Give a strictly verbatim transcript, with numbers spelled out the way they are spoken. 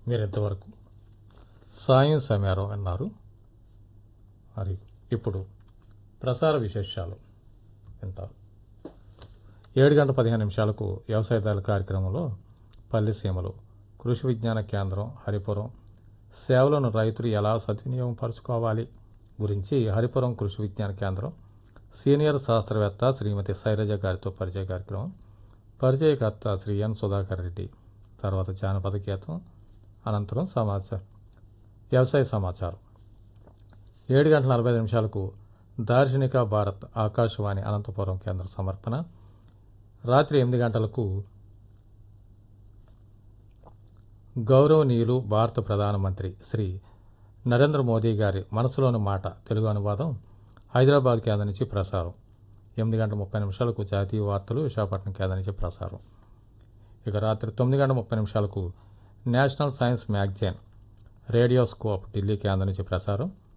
మీరు ఇంతవరకు సాయం సమయారం అన్నారు. మరి ఇప్పుడు ప్రసార విశేషాలు వింటారు. ఏడు గంటల పదిహేను నిమిషాలకు వ్యవసాయదారుల కార్యక్రమంలో పల్లి సీమలు, కృషి విజ్ఞాన కేంద్రం హరిపురం సేవలను రైతులు ఎలా సద్వినియోగం పరుచుకోవాలి గురించి హరిపురం కృషి విజ్ఞాన కేంద్రం సీనియర్ శాస్త్రవేత్త శ్రీమతి శైలజ గారితో పరిచయ కార్యక్రమం. పరిచయకర్త శ్రీ ఎన్ సుధాకర్ రెడ్డి. తర్వాత జానపద గీతం, అనంతరం సమాచారం వ్యవసాయ సమాచారం. ఏడు గంటల నలభై ఐదు నిమిషాలకు దార్శనిక భారత్ ఆకాశవాణి అనంతపురం కేంద్ర సమర్పణ. రాత్రి ఎనిమిది గంటలకు గౌరవనీయులు భారత ప్రధానమంత్రి శ్రీ నరేంద్ర మోదీ గారి మనసులోని మాట తెలుగు అనువాదం హైదరాబాద్ కేంద్రం నుంచి ప్రసారం. ఎనిమిది గంటల ముప్పై నిమిషాలకు జాతీయ వార్తలు విశాఖపట్నం కేంద్రం నుంచి ప్రసారం. ఇక రాత్రి తొమ్మిది గంటల ముప్పై నిమిషాలకు national science magazine radio scope Delhi కేంద్రం నుంచి ప్రసారం.